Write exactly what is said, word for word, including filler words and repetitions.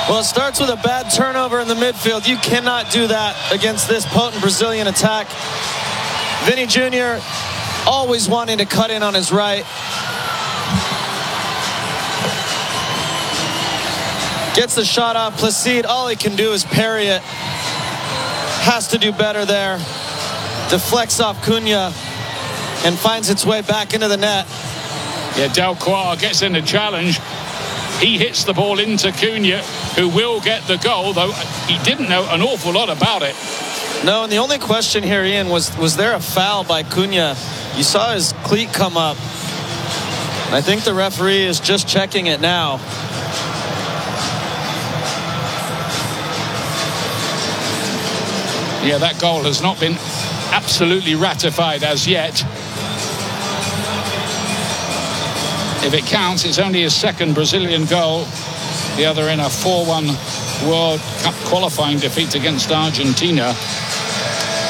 Well, it starts with a bad turnover in the midfield. You cannot do that against this potent Brazilian attack. Vini Junior always wanting to cut in on his right. Gets the shot off. Placide, all he can do is parry it. Has to do better there. Deflects off Cunha and finds its way back into the net. Yeah, Delcroix gets in the challenge. He hits the ball into Cunha, who will get the goal, though he didn't know an awful lot about it. No, and the only question here, Ian, was was there a foul by Cunha? You saw his cleat come up. I think the referee is just checking it now. Yeah, that goal has not been absolutely ratified as yet. If it counts, it's only his second Brazilian goal. The other in a four one World Cup qualifying defeat against Argentina.